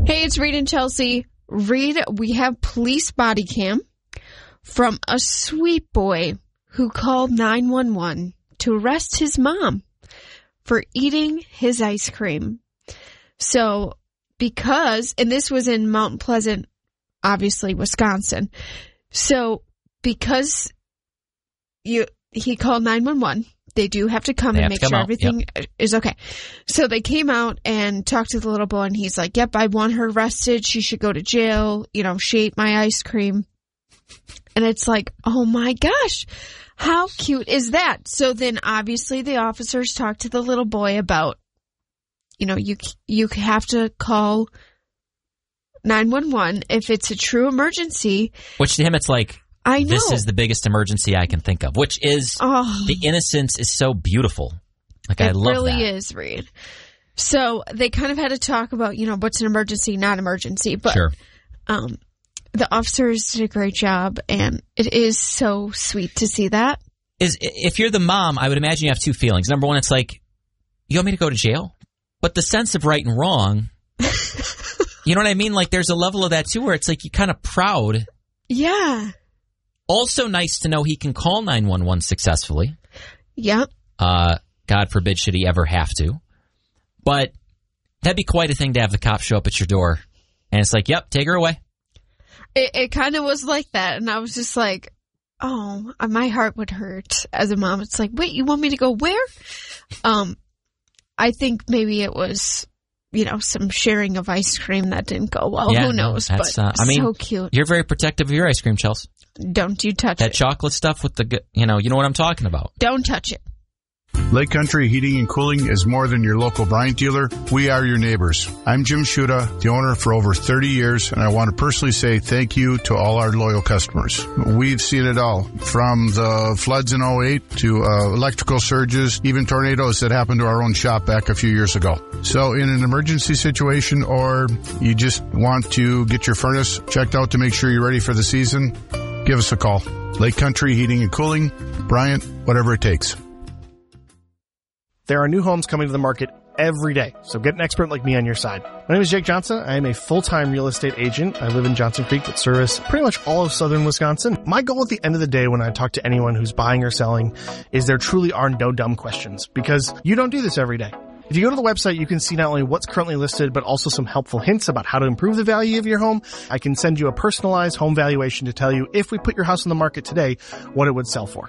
Hey, it's Reed and Chelsea. Reed, we have police body cam from a sweet boy who called 911 to arrest his mom for eating his ice cream. So, and this was in Mount Pleasant, obviously, Wisconsin. So, because he called 911, they do have to come and make sure everything is okay. So they came out and talked to the little boy, and he's like, yep, I want her arrested. She should go to jail. She ate my ice cream. And it's like, oh my gosh, how cute is that? So then obviously the officers talked to the little boy about, you have to call 911 if it's a true emergency. Which to him, it's like, I know. This is the biggest emergency I can think of, which is the innocence is so beautiful. Like, I love that. It really is, Reed. So they kind of had to talk about, what's an emergency, not emergency. But sure. The officers did a great job, and it is so sweet to see that. If you're the mom, I would imagine you have two feelings. Number one, it's like, you want me to go to jail? But the sense of right and wrong, you know what I mean? Like, there's a level of that, too, where it's like you're kind of proud. Yeah. Also nice to know he can call 911 successfully. Yep. God forbid should he ever have to. But that'd be quite a thing to have the cop show up at your door. And it's like, yep, take her away. It kind of was like that. And I was just like, oh, my heart would hurt as a mom. It's like, wait, you want me to go where? I think maybe it was, some sharing of ice cream that didn't go well. Yeah, who knows? No, but so cute. You're very protective of your ice cream, Chelsea. Don't you touch that chocolate stuff with the, you know what I'm talking about. Don't touch it. Lake Country Heating and Cooling is more than your local Bryant dealer. We are your neighbors. I'm Jim Shuda, the owner for over 30 years, and I want to personally say thank you to all our loyal customers. We've seen it all, from the floods in 08 to electrical surges, even tornadoes that happened to our own shop back a few years ago. So in an emergency situation, or you just want to get your furnace checked out to make sure you're ready for the season, give us a call. Lake Country Heating and Cooling, Bryant, whatever it takes. There are new homes coming to the market every day, so get an expert like me on your side. My name is Jake Johnson. I am a full-time real estate agent. I live in Johnson Creek, but service pretty much all of southern Wisconsin. My goal at the end of the day when I talk to anyone who's buying or selling is there truly are no dumb questions, because you don't do this every day. If you go to the website, you can see not only what's currently listed, but also some helpful hints about how to improve the value of your home. I can send you a personalized home valuation to tell you, if we put your house on the market today, what it would sell for.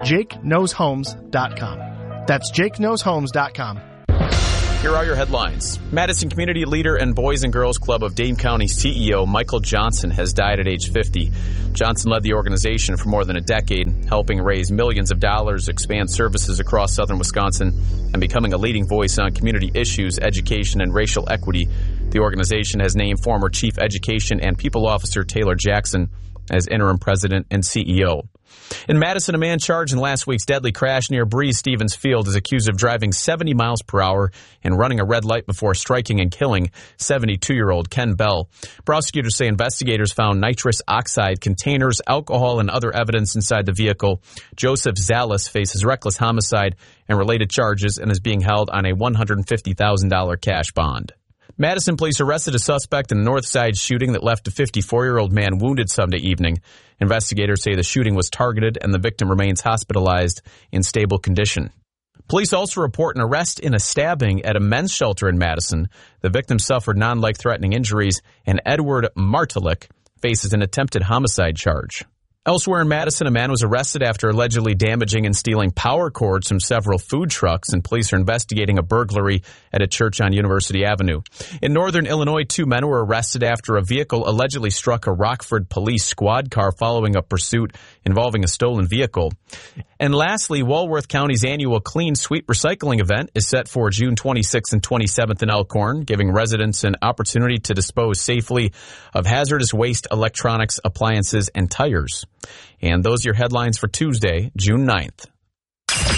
JakeKnowsHomes.com. That's JakeKnowsHomes.com. Here are your headlines. Madison Community Leader and Boys and Girls Club of Dane County CEO Michael Johnson has died at age 50. Johnson led the organization for more than a decade, helping raise millions of dollars, expand services across southern Wisconsin, and becoming a leading voice on community issues, education, and racial equity. The organization has named former Chief Education and People Officer Taylor Jackson as interim president and CEO. In Madison, a man charged in last week's deadly crash near Breeze Stevens Field is accused of driving 70 miles per hour and running a red light before striking and killing 72-year-old Ken Bell. Prosecutors say investigators found nitrous oxide containers, alcohol, and other evidence inside the vehicle. Joseph Zales faces reckless homicide and related charges and is being held on a $150,000 cash bond. Madison police arrested a suspect in the North Side shooting that left a 54-year-old man wounded Sunday evening. Investigators say the shooting was targeted and the victim remains hospitalized in stable condition. Police also report an arrest in a stabbing at a men's shelter in Madison. The victim suffered non-life-threatening injuries, and Edward Martalik faces an attempted homicide charge. Elsewhere in Madison, a man was arrested after allegedly damaging and stealing power cords from several food trucks, and police are investigating a burglary at a church on University Avenue. In northern Illinois, 2 men were arrested after a vehicle allegedly struck a Rockford police squad car following a pursuit involving a stolen vehicle. And lastly, Walworth County's annual Clean Sweep Recycling event is set for June 26th and 27th in Elkhorn, giving residents an opportunity to dispose safely of hazardous waste, electronics, appliances, and tires. And those are your headlines for Tuesday, June 9th.